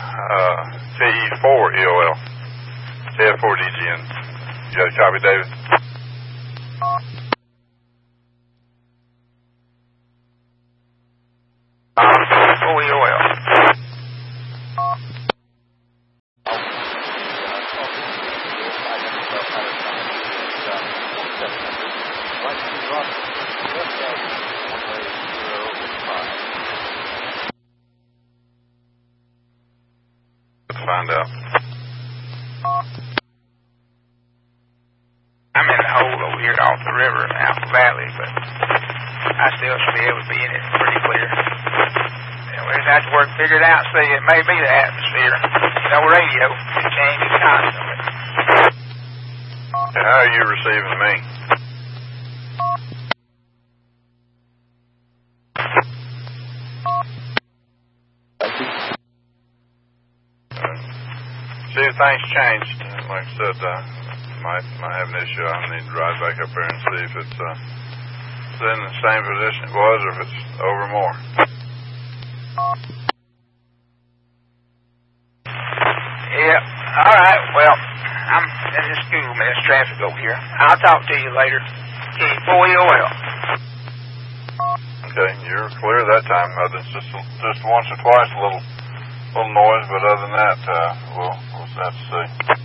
TE4EOL. TF4DGN. You got a copy, David? TE4EOL. Let's find out. I'm in the hole over here off the river in Apple Valley, but I still should be able to be in it pretty clear. And we're going to have to figure it out. See, it may be the atmosphere. You know, radio, it changes constantly. And how are you receiving me? See if things changed. Like I said, might have an issue. I need to ride back up there and see if it's in the same position it was, or if it's over more. Yeah. All right. Well, I'm in the school, man. There's traffic over here. I'll talk to you later. TE4EOL. Okay, you're clear that time. Just once or twice, a little noise, but other than that, we'll have to see.